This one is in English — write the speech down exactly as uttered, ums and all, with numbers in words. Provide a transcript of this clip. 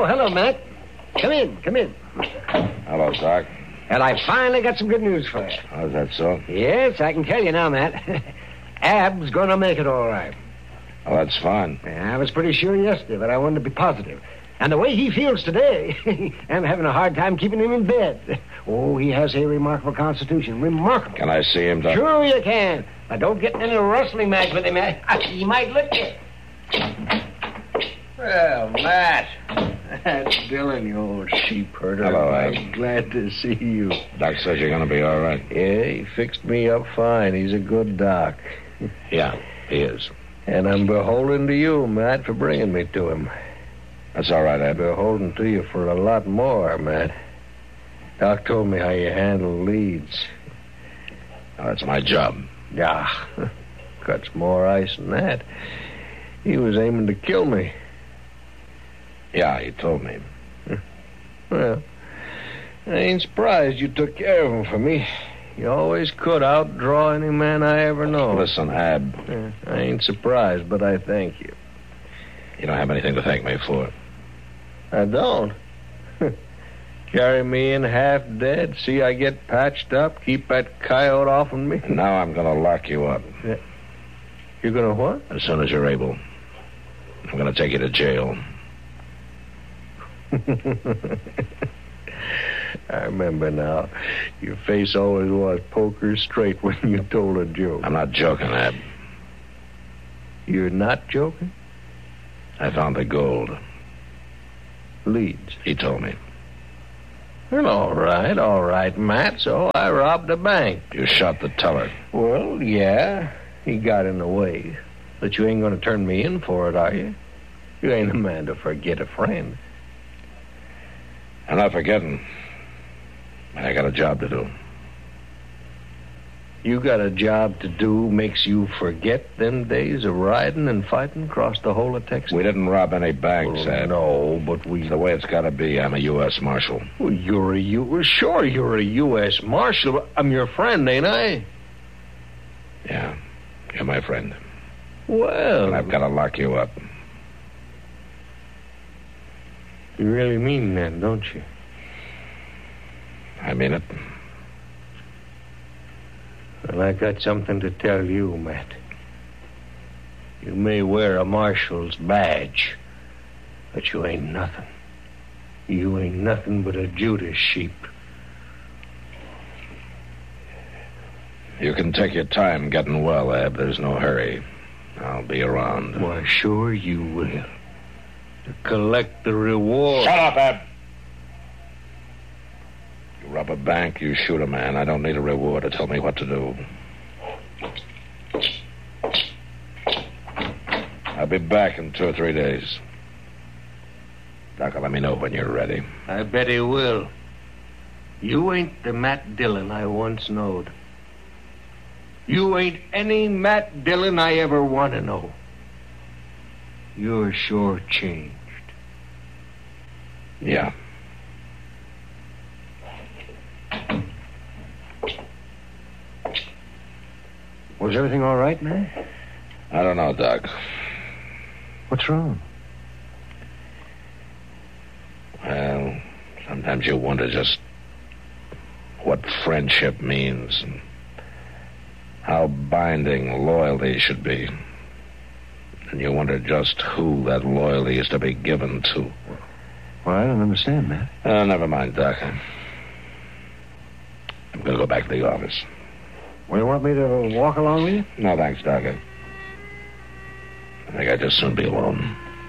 Oh, hello, Matt. Come in, come in. Hello, Doc. And I finally got some good news for you. Oh, is that so? Yes, I can tell you now, Matt. Ab's gonna make it all right. Oh, that's fine. I was pretty sure yesterday, but I wanted to be positive. And the way he feels today, I'm having a hard time keeping him in bed. Oh, he has a remarkable constitution. Remarkable. Can I see him, Doc? Sure you can. But don't get in any rustling match with him, Matt. He might lick you. Well, Matt. That's Dillon, you old sheep herder. Hello, I'm Ab. glad to see you. Doc says you're going to be all right. Yeah, he fixed me up fine. He's a good doc. Yeah, he is. And I'm beholden to you, Matt, for bringing me to him. That's all right, I'm Ab. beholden to you for a lot more, Matt. Doc told me how you handle leads. Oh, that's my job. Yeah, cuts more ice than that. He was aiming to kill me. Yeah, he told me. Well, I ain't surprised you took care of him for me. You always could outdraw any man I ever know. Listen, Ab, Yeah, I ain't surprised, but I thank you. you don't have anything to thank me for. I don't. Carry me in half dead, see I get patched up, keep that coyote off of me. And now I'm going to lock you up. You're gonna what? As soon as you're able. I'm going to take you to jail. I remember now. Your face always was poker straight when you told a joke. I'm not joking, Ab. You're not joking? I found the gold. Leads. He told me. Well, all right, all right, Matt. So I robbed a bank. You shot the teller. Well, yeah. He got in the way. But you ain't going to turn me in for it, are you? You ain't a man to forget a friend. I'm not forgetting. I got a job to do. You got a job to do makes you forget them days of riding and fighting across the whole of Texas? We didn't rob any banks, Well, Ab. no, but we... It's the way it's got to be. I'm a U S Marshal. Well, you're a U... Well, sure, you're a U S Marshal. I'm your friend, ain't I? Yeah, you're my friend. Well... And I've got to lock you up. You really mean that, don't you? I mean it. Well, I got something to tell you, Matt. You may wear a marshal's badge, but you ain't nothing. You ain't nothing but a Judas sheep. You can take your time getting well, Ab. There's no hurry. I'll be around. Why, sure you will. To collect the reward. Shut up, Ab! You rob a bank, you shoot a man. I don't need a reward to tell me what to do. I'll be back in two or three days. Doc will let me know when you're ready. I bet he will. You ain't the Matt Dillon I once knowed. You ain't any Matt Dillon I ever want to know. You're sure changed. Yeah. Was everything all right, man? I don't know, Doc. What's wrong? Well, sometimes you wonder just what friendship means and how binding loyalty should be. And you wonder just who that loyalty is to be given to. Well, I don't understand, man. Oh, never mind, Doc. I'm going to go back to the office. Well, you want me to walk along with you? No, thanks, Doc. I think I'd just soon be alone.